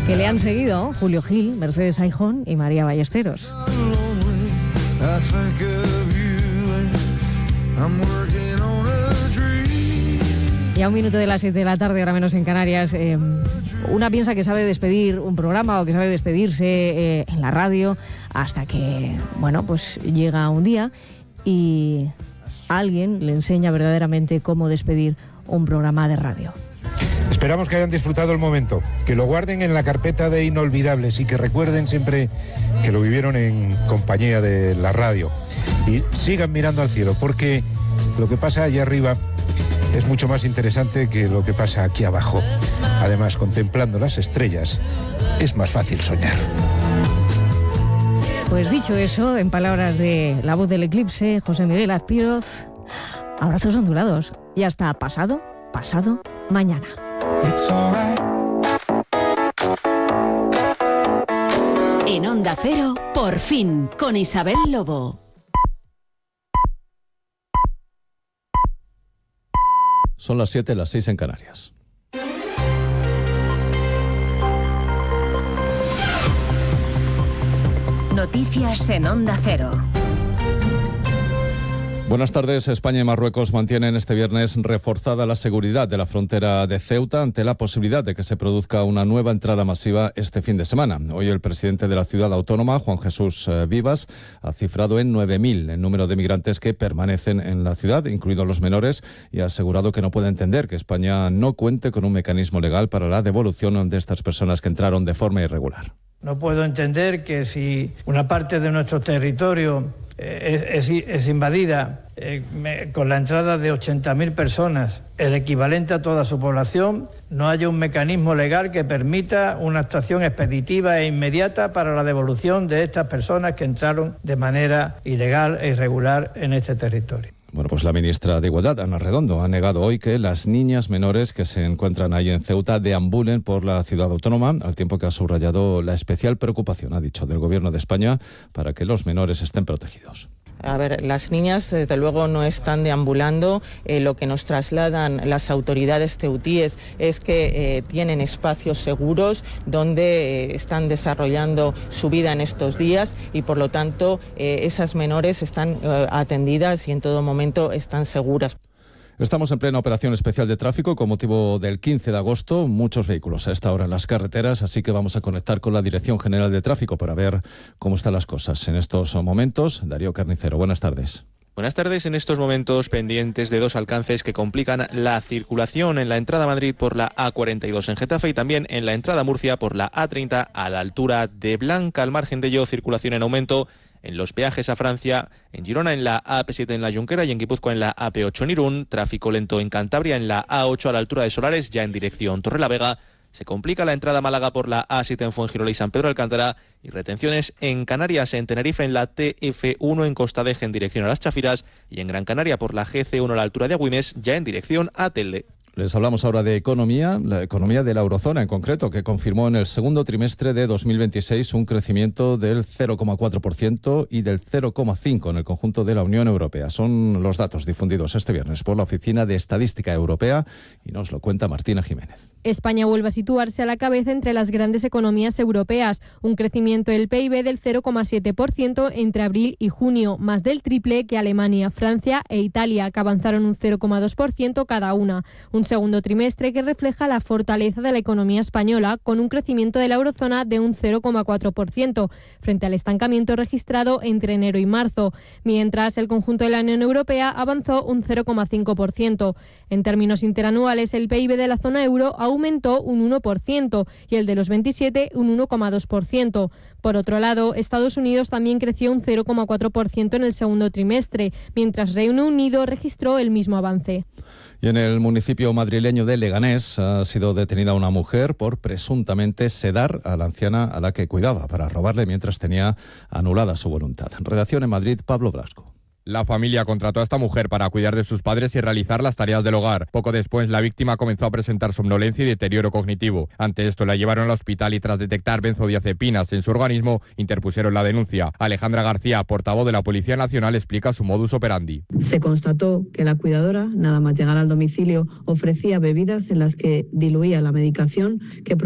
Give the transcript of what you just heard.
que le han seguido Julio Gil, Mercedes Aijón y María Ballesteros. Y a 1 minuto de las 7 de la tarde, ahora menos en Canarias, una piensa que sabe despedir un programa o que sabe despedirse en la radio hasta que, bueno, pues llega un día y alguien le enseña verdaderamente cómo despedir un programa de radio. Esperamos que hayan disfrutado el momento, que lo guarden en la carpeta de inolvidables y que recuerden siempre que lo vivieron en compañía de la radio. Y sigan mirando al cielo, porque lo que pasa allá arriba es mucho más interesante que lo que pasa aquí abajo. Además, contemplando las estrellas, es más fácil soñar. Pues dicho eso, en palabras de la voz del eclipse, José Miguel Azpiroz, abrazos ondulados y hasta pasado mañana. En Onda Cero, por fin, con Isabel Lobo. Son las 7, las 6 en Canarias. Noticias en Onda Cero. Buenas tardes. España y Marruecos mantienen este viernes reforzada la seguridad de la frontera de Ceuta ante la posibilidad de que se produzca una nueva entrada masiva este fin de semana. Hoy el presidente de la ciudad autónoma, Juan Jesús Vivas, ha cifrado en 9.000 el número de migrantes que permanecen en la ciudad, incluidos los menores, y ha asegurado que no puede entender que España no cuente con un mecanismo legal para la devolución de estas personas que entraron de forma irregular. No puedo entender que si una parte de nuestro territorio es invadida con la entrada de 80.000 personas, el equivalente a toda su población, no haya un mecanismo legal que permita una actuación expeditiva e inmediata para la devolución de estas personas que entraron de manera ilegal e irregular en este territorio. Bueno, pues la ministra de Igualdad, Ana Redondo, ha negado hoy que las niñas menores que se encuentran ahí en Ceuta deambulen por la ciudad autónoma, al tiempo que ha subrayado la especial preocupación, ha dicho, del Gobierno de España para que los menores estén protegidos. A ver, las niñas desde luego no están deambulando. Lo que nos trasladan las autoridades ceutíes es que tienen espacios seguros donde están desarrollando su vida en estos días y por lo tanto esas menores están atendidas y en todo momento están seguras. Estamos en plena operación especial de tráfico con motivo del 15 de agosto. Muchos vehículos a esta hora en las carreteras, así que vamos a conectar con la Dirección General de Tráfico para ver cómo están las cosas en estos momentos. Darío Carnicero, buenas tardes. Buenas tardes. En estos momentos pendientes de 2 alcances que complican la circulación en la entrada a Madrid por la A42 en Getafe y también en la entrada a Murcia por la A30 a la altura de Blanca. Al margen de ello, circulación en aumento en los peajes a Francia, en Girona en la AP7 en la Junquera y en Guipúzcoa en la AP8 en Irún. Tráfico lento en Cantabria en la A8 a la altura de Solares, ya en dirección Torrelavega. Se complica la entrada a Málaga por la A7 en Fuengirola y San Pedro de Alcántara y retenciones en Canarias, en Tenerife en la TF1 en Costa Deje en dirección a Las Chafiras y en Gran Canaria por la GC1 a la altura de Agüimes, ya en dirección a Telde. Les hablamos ahora de economía, la economía de la eurozona en concreto, que confirmó en el segundo trimestre de 2026 un crecimiento del 0,4% y del 0,5% en el conjunto de la Unión Europea. Son los datos difundidos este viernes por la Oficina de Estadística Europea y nos lo cuenta Martina Jiménez. España vuelve a situarse a la cabeza entre las grandes economías europeas, un crecimiento del PIB del 0,7% entre abril y junio, más del triple que Alemania, Francia e Italia, que avanzaron un 0,2% cada una. Un segundo trimestre que refleja la fortaleza de la economía española, con un crecimiento de la eurozona de un 0,4%, frente al estancamiento registrado entre enero y marzo, mientras el conjunto de la Unión Europea avanzó un 0,5%. En términos interanuales, el PIB de la zona euro aumentó un 1% y el de los 27 un 1,2%. Por otro lado, Estados Unidos también creció un 0,4% en el segundo trimestre, mientras Reino Unido registró el mismo avance. Y en el municipio madrileño de Leganés ha sido detenida una mujer por presuntamente sedar a la anciana a la que cuidaba para robarle mientras tenía anulada su voluntad. Redacción en Madrid, Pablo Blasco. La familia contrató a esta mujer para cuidar de sus padres y realizar las tareas del hogar. Poco después, la víctima comenzó a presentar somnolencia y deterioro cognitivo. Ante esto, la llevaron al hospital y tras detectar benzodiazepinas en su organismo, interpusieron la denuncia. Alejandra García, portavoz de la Policía Nacional, explica su modus operandi. Se constató que la cuidadora, nada más llegar al domicilio, ofrecía bebidas en las que diluía la medicación que